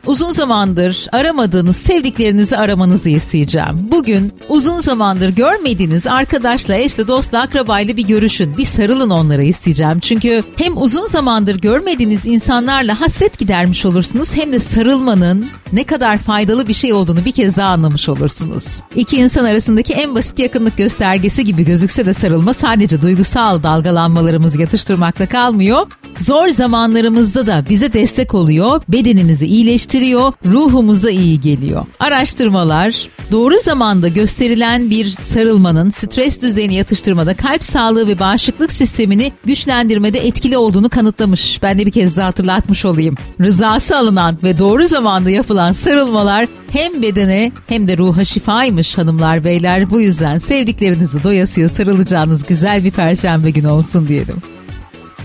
uzun zamandır aramadığınız sevdiklerinizi aramanızı isteyeceğim. Bugün uzun zamandır görmediğiniz arkadaşla, eşle, dostla, akrabayla bir görüşün. Bir sarılın onlara isteyeceğim. Çünkü hem uzun zamandır görmediğiniz insanlarla hasret gidermiş olursunuz, hem de sarılmanın ne kadar faydalı bir şey olduğunu bir kez daha anlamış olursunuz. İki insan arasındaki en basit yakınlık göstergesi gibi gözükse de sarılma sadece duygusal dalgalanmalarımızı yatıştırmakla kalmıyor. Zor zamanlarımızda da bize destek oluyor, bedenimizi iyileştiriyor, ruhumuza iyi geliyor. Araştırmalar doğru zamanda gösterilen bir sarılmanın stres düzeyini yatıştırmada, kalp sağlığı ve bağışıklık sistemini güçlendirmede etkili olduğunu kanıtlamış. Ben de bir kez daha hatırlatmış olayım. Rızası alınan ve doğru zamanda yapılan sarılmalar hem bedene hem de ruha şifaymış hanımlar beyler. Bu yüzden sevdiklerinizi doyasıya sarılacağınız güzel bir perşembe günü olsun diyelim.